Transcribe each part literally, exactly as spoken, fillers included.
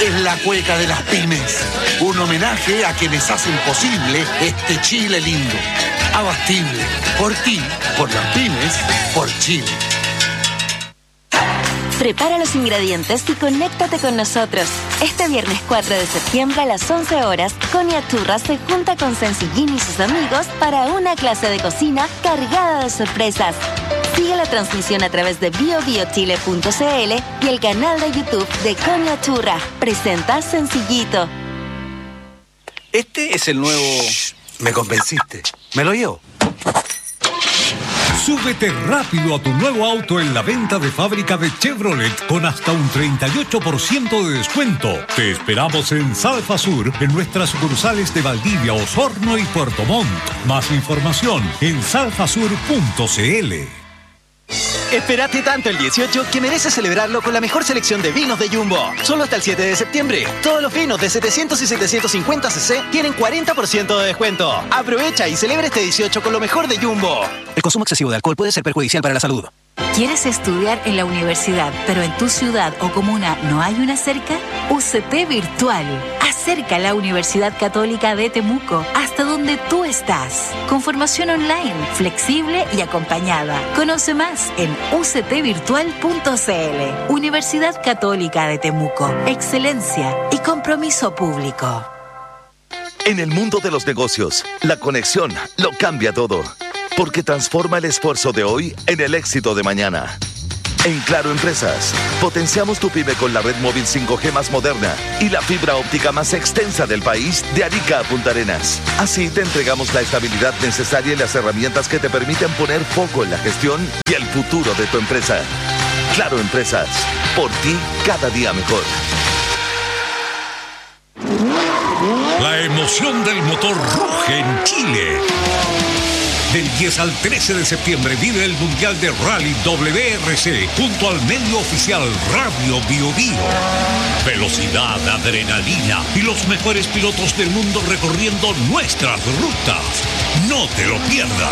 es la cueca de las pymes. Un homenaje a quienes hacen posible este Chile lindo. Abastible. Por ti, por las pymes, por Chile. Prepara los ingredientes y conéctate con nosotros. Este viernes cuatro de septiembre a las once horas, Konya Churras se junta con Sencillín y sus amigos para una clase de cocina cargada de sorpresas. Sigue la transmisión a través de bio bio chile punto c l y el canal de YouTube de Konya Churra. Presenta Sencillito. Este es el nuevo... Shh, me convenciste. Me lo llevo. Súbete rápido a tu nuevo auto en la venta de fábrica de Chevrolet con hasta un treinta y ocho por ciento de descuento. Te esperamos en Salfa Sur, en nuestras sucursales de Valdivia, Osorno y Puerto Montt. Más información en salfasur punto c l. Espérate tanto el dieciocho que mereces celebrarlo con la mejor selección de vinos de Jumbo. Solo hasta el siete de septiembre. Todos los vinos de setecientos y setecientos cincuenta centilitros tienen cuarenta por ciento de descuento. Aprovecha y celebra este dieciocho con lo mejor de Jumbo. El consumo excesivo de alcohol puede ser perjudicial para la salud. ¿Quieres estudiar en la universidad, pero en tu ciudad o comuna no hay una cerca? U C T Virtual. Acerca a la Universidad Católica de Temuco hasta donde tú estás. Con formación online, flexible y acompañada. Conoce más en u c t virtual punto c l. Universidad Católica de Temuco. Excelencia y compromiso público. En el mundo de los negocios, la conexión lo cambia todo. Porque transforma el esfuerzo de hoy en el éxito de mañana. En Claro Empresas, potenciamos tu pyme con la red móvil cinco G más moderna y la fibra óptica más extensa del país de Arica a Punta Arenas. Así te entregamos la estabilidad necesaria y las herramientas que te permiten poner foco en la gestión y el futuro de tu empresa. Claro Empresas, por ti cada día mejor. La emoción del motor ruge en Chile. Del diez al trece de septiembre vive el Mundial de Rally W R C junto al medio oficial Radio Bio Bio. Velocidad, adrenalina y los mejores pilotos del mundo recorriendo nuestras rutas. No te lo pierdas.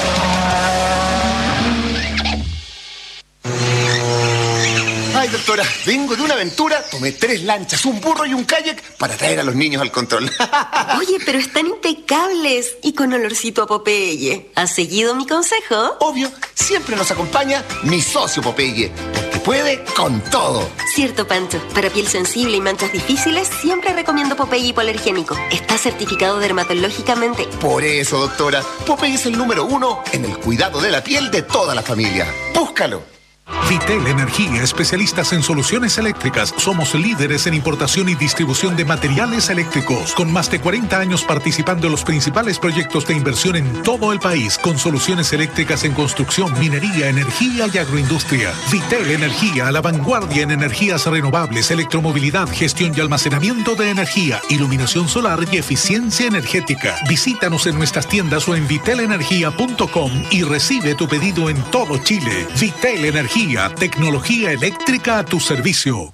Ay, doctora, vengo de una aventura, tomé tres lanchas, un burro y un kayak para traer a los niños al control. Oye, pero están impecables y con olorcito a Popeye. ¿Has seguido mi consejo? Obvio, siempre nos acompaña mi socio Popeye, porque puede con todo. Cierto, Pancho. Para piel sensible y manchas difíciles, siempre recomiendo Popeye hipoalergénico. Está certificado dermatológicamente. Por eso, doctora, Popeye es el número uno en el cuidado de la piel de toda la familia. Búscalo. Vitel Energía, especialistas en soluciones eléctricas. Somos líderes en importación y distribución de materiales eléctricos, con más de cuarenta años participando en los principales proyectos de inversión en todo el país, con soluciones eléctricas en construcción, minería, energía y agroindustria. Vitel Energía, a la vanguardia en energías renovables, electromovilidad, gestión y almacenamiento de energía, iluminación solar y eficiencia energética. Visítanos en nuestras tiendas o en vitel energía punto com y recibe tu pedido en todo Chile. Vitel Energía. Tecnología eléctrica a tu servicio.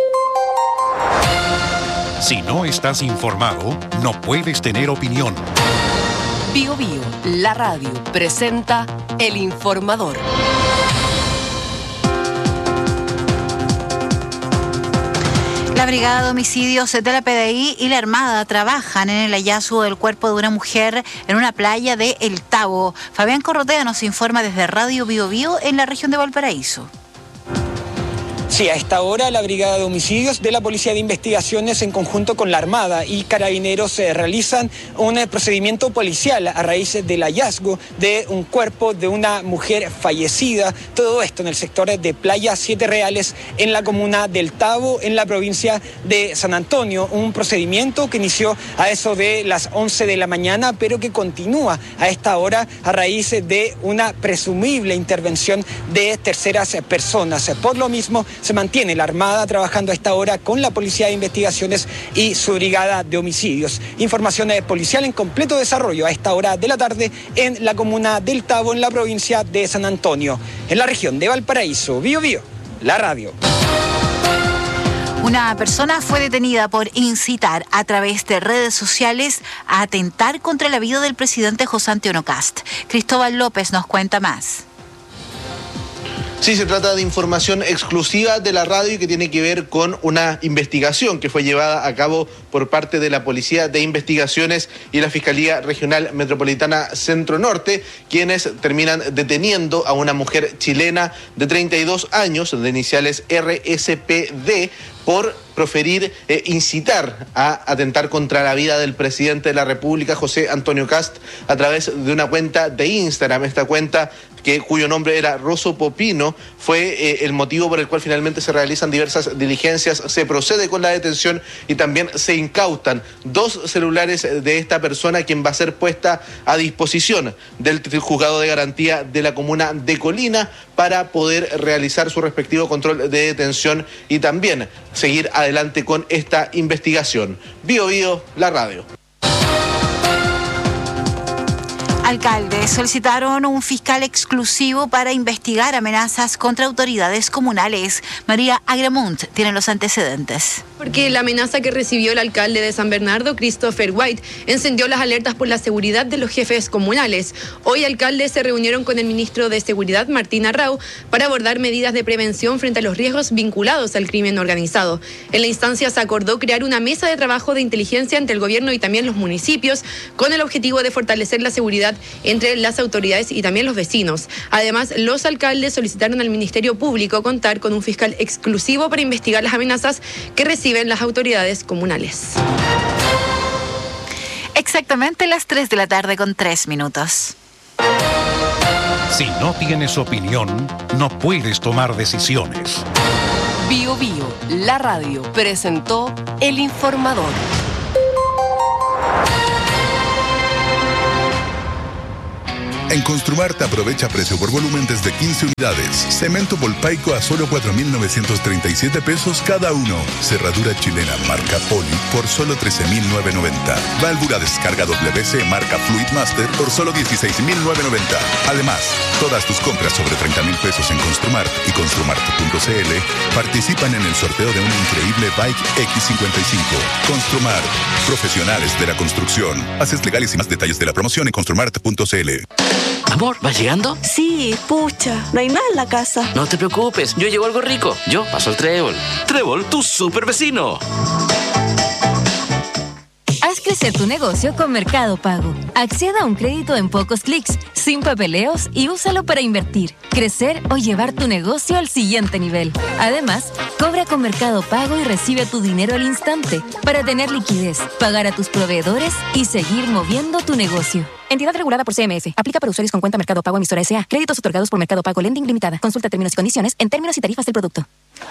Si no estás informado, no puedes tener opinión. Bio Bio, la radio, presenta El Informador. La Brigada de Homicidios de la P D I y la Armada trabajan en el hallazgo del cuerpo de una mujer en una playa de El Tabo. Fabián Corrotea nos informa desde Radio Bio Bio en la región de Valparaíso. Sí, a esta hora la Brigada de Homicidios de la Policía de Investigaciones en conjunto con la Armada y Carabineros eh, realizan un eh, procedimiento policial a raíz del hallazgo de un cuerpo de una mujer fallecida. Todo esto en el sector de Playa Siete Reales en la comuna del Tabo, en la provincia de San Antonio. Un procedimiento que inició a eso de las once de la mañana, pero que continúa a esta hora a raíz de una presumible intervención de terceras personas. Por lo mismo, se mantiene la Armada trabajando a esta hora con la Policía de Investigaciones y su Brigada de Homicidios. Información policial en completo desarrollo a esta hora de la tarde en la comuna del Tabo, en la provincia de San Antonio. En la región de Valparaíso, Bio Bio, la radio. Una persona fue detenida por incitar a través de redes sociales a atentar contra la vida del presidente José Antonio Kast. Cristóbal López nos cuenta más. Sí, se trata de información exclusiva de la radio y que tiene que ver con una investigación que fue llevada a cabo por parte de la Policía de Investigaciones y la Fiscalía Regional Metropolitana Centro Norte, quienes terminan deteniendo a una mujer chilena de treinta y dos años, de iniciales R S P D, por proferir, eh, incitar a atentar contra la vida del presidente de la República, José Antonio Kast, a través de una cuenta de Instagram. Esta cuenta, que cuyo nombre era Rosso Popino, fue eh, el motivo por el cual finalmente se realizan diversas diligencias, se procede con la detención y también se incautan dos celulares de esta persona, quien va a ser puesta a disposición del juzgado de garantía de la comuna de Colina para poder realizar su respectivo control de detención y también seguir adelante con esta investigación. Bio Bio, la radio. Alcaldes solicitaron un fiscal exclusivo para investigar amenazas contra autoridades comunales. María Agramunt tiene los antecedentes. Porque la amenaza que recibió el alcalde de San Bernardo, Christopher White, encendió las alertas por la seguridad de los jefes comunales. Hoy alcaldes se reunieron con el ministro de Seguridad, Martín Arrau, para abordar medidas de prevención frente a los riesgos vinculados al crimen organizado. En la instancia se acordó crear una mesa de trabajo de inteligencia entre el gobierno y también los municipios, con el objetivo de fortalecer la seguridad entre las autoridades y también los vecinos. Además, los alcaldes solicitaron al Ministerio Público contar con un fiscal exclusivo para investigar las amenazas que reciben las autoridades comunales. Exactamente las tres de la tarde con tres minutos. Si no tienes opinión, no puedes tomar decisiones. Bio Bio, la radio, presentó El Informador. En Construmart aprovecha precio por volumen desde quince unidades. Cemento Volpaico a solo cuatro mil novecientos treinta y siete pesos cada uno. Cerradura chilena marca Poli por solo trece mil novecientos noventa. Válvula descarga W C marca Fluidmaster por solo dieciséis mil novecientos noventa. Además, todas tus compras sobre treinta mil pesos en Construmart y construmart punto c l participan en el sorteo de una increíble Bike X cincuenta y cinco. Construmart, profesionales de la construcción. Bases legales y más detalles de la promoción en construmart punto c l. Amor, ¿vas llegando? Sí, pucha, no hay nada en la casa. No te preocupes, yo llevo algo rico. Yo paso el Trébol. Trébol, tu super vecino. Haz crecer tu negocio con Mercado Pago. Acceda a un crédito en pocos clics, sin papeleos y úsalo para invertir, crecer o llevar tu negocio al siguiente nivel. Además, cobra con Mercado Pago y recibe tu dinero al instante para tener liquidez, pagar a tus proveedores y seguir moviendo tu negocio. Entidad regulada por C M F. Aplica para usuarios con cuenta Mercado Pago emisora S A. Créditos otorgados por Mercado Pago Lending Limitada. Consulta términos y condiciones en términos y tarifas del producto.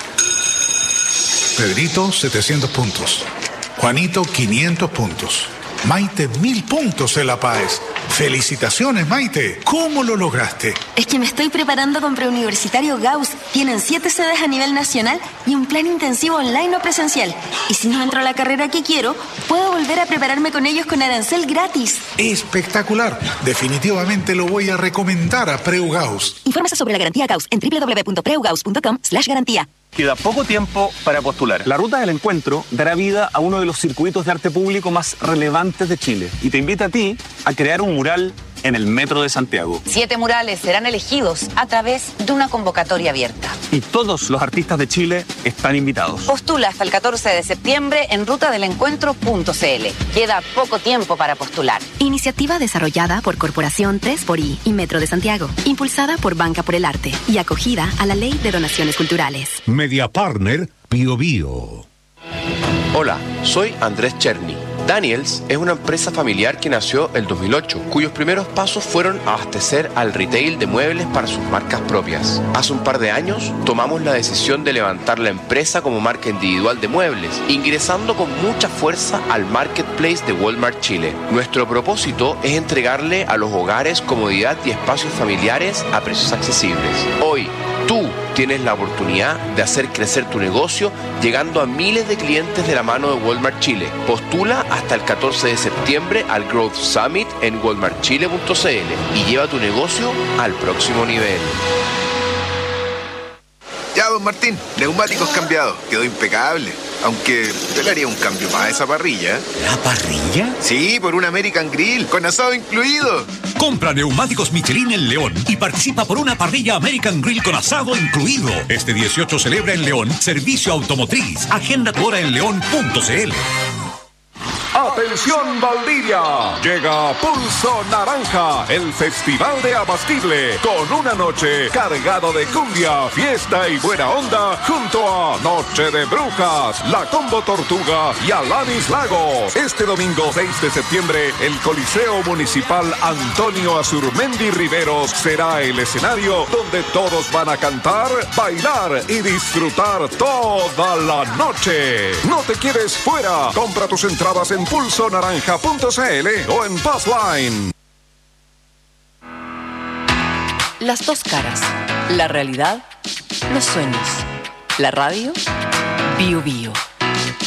Pedrito, setecientos puntos. Juanito, quinientos puntos. Maite, mil puntos en La Paz. Felicitaciones, Maite. ¿Cómo lo lograste? Es que me estoy preparando con Preuniversitario Gauss. Tienen siete sedes a nivel nacional y un plan intensivo online o presencial. Y si no entro a la carrera que quiero, puedo volver a prepararme con ellos con arancel gratis. Espectacular. Definitivamente lo voy a recomendar a Preu Gauss. Infórmese sobre la garantía Gauss en doble u doble u doble u punto preugaus punto com slash garantía. Queda poco tiempo para postular. La Ruta del Encuentro dará vida a uno de los circuitos de arte público más relevantes de Chile y te invita a ti a crear un mural en el Metro de Santiago. Siete murales serán elegidos a través de una convocatoria abierta. Y todos los artistas de Chile están invitados. Postula hasta el catorce de septiembre en ruta del encuentro punto c l. Queda poco tiempo para postular. Iniciativa desarrollada por Corporación tres por I y Metro de Santiago, impulsada por Banca por el Arte y acogida a la Ley de Donaciones Culturales. Media Partner Bio Bio. Hola, soy Andrés Cherny. Daniels es una empresa familiar que nació el dos mil ocho, cuyos primeros pasos fueron abastecer al retail de muebles para sus marcas propias. Hace un par de años tomamos la decisión de levantar la empresa como marca individual de muebles, ingresando con mucha fuerza al marketplace de Walmart Chile. Nuestro propósito es entregarle a los hogares comodidad y espacios familiares a precios accesibles. Hoy, tú tienes la oportunidad de hacer crecer tu negocio llegando a miles de clientes de la mano de Walmart Chile. Postula hasta el catorce de septiembre al Growth Summit en walmart chile punto c l y lleva tu negocio al próximo nivel. Ya, don Martín, neumáticos cambiados. Quedó impecable. Aunque yo le haría un cambio más a esa parrilla. ¿La parrilla? Sí, por un American Grill, con asado incluido. Compra neumáticos Michelin en León y participa por una parrilla American Grill con asado incluido. Este dieciocho celebra en León Servicio Automotriz. Agenda tu hora en león punto c l. ¡Atención Valdivia! Llega Pulso Naranja, el festival de Abastible, con una noche cargado de cumbia, fiesta y buena onda, junto a Noche de Brujas, La Combo Tortuga y Alanis Lagos. Este domingo seis de septiembre, el Coliseo Municipal Antonio Azurmendi Riveros será el escenario donde todos van a cantar, bailar y disfrutar toda la noche. No te quedes fuera. Compra tus entradas en pulso naranja punto c l o en Passline. Las dos caras. La realidad, los sueños. La radio, Bio Bio.